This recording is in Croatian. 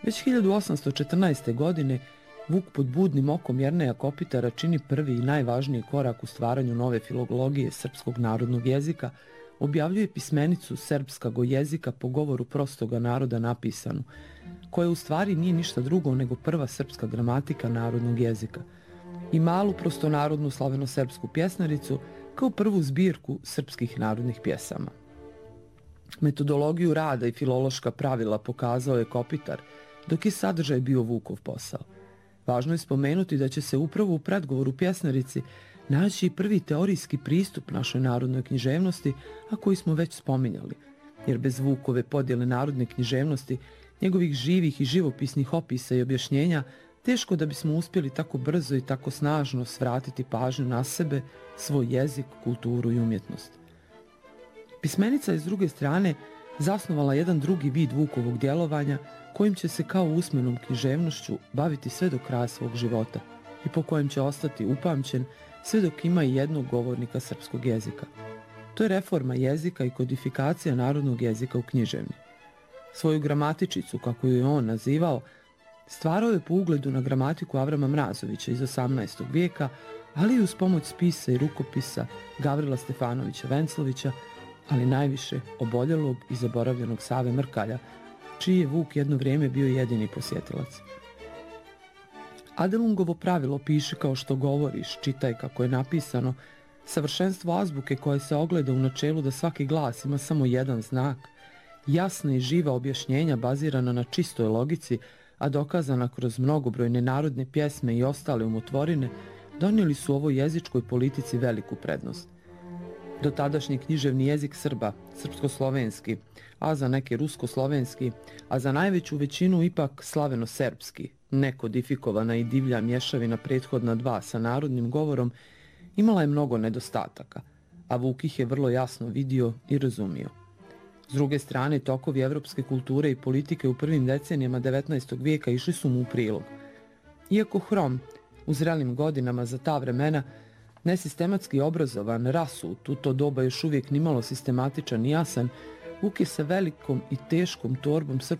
Već 1814. godine Vuk pod budnim okom Jerneja Kopitara čini prvi i najvažniji korak u stvaranju nove filologije srpskog narodnog jezika, objavljuje pismenicu srpskog jezika po govoru prostoga naroda napisanu, koja u stvari nije ništa drugo nego prva srpska gramatika narodnog jezika, i malu prostonarodnu slaveno-srpsku pjesnaricu kao prvu zbirku srpskih narodnih pjesama. Metodologiju rada i filološka pravila pokazao je Kopitar, dok je sadržaj bio Vukov posao. Važno je spomenuti da će se upravo u predgovoru pjesnarici naći prvi teorijski pristup našoj narodnoj književnosti, a koji smo već spominjali, jer bez Vukove podjele narodne književnosti, njegovih živih i živopisnih opisa i objašnjenja, teško da bismo uspjeli tako brzo i tako snažno svratiti pažnju na sebe, svoj jezik, kulturu i umjetnost. Pismenica je s druge strane zasnovala jedan drugi vid Vukovog djelovanja, kojim će se kao usmenom književnošću baviti sve do kraja svog života i po kojem će ostati upamćen sve dok ima i jednog govornika srpskog jezika. To je reforma jezika i kodifikacija narodnog jezika u književni. Svoju gramatičicu, kako ju je on nazivao, stvarao je po ugledu na gramatiku Avrama Mrazovića iz 18. vijeka, ali i uz pomoć spisa i rukopisa Gavrila Stefanovića Venclovića, ali najviše oboljelog i zaboravljenog Save Mrkalja, čiji je Vuk jedno vrijeme bio jedini posjetilac. Adelungovo pravilo piši kao što govoriš, čitaj kako je napisano, savršenstvo azbuke koje se ogleda u načelu da svaki glas ima samo jedan znak, jasna i živa objašnjenja bazirana na čistoj logici, a dokazana kroz mnogobrojne narodne pjesme i ostale umotvorine, donijeli su ovoj jezičkoj politici veliku prednost. Dotadašnji književni jezik Srba, srpsko-slovenski, a za neke rusko-slovenski, a za najveću većinu ipak slaveno-serbski, nekodifikovana i divlja mješavina prethodna dva sa narodnim govorom, imala je mnogo nedostataka, a Vuk ih je vrlo jasno vidio i razumio. S druge strane, tokovi evropske kulture i politike u prvim decenijama 19. vijeka išli su mu u prilog. Iako Hrom, u zrelim godinama za ta vremena, nesistematski obrazovan, rasut, u to doba još uvijek nimalo sistematičan i jasan, Vuk je sa velikom i teškom torbom srpskog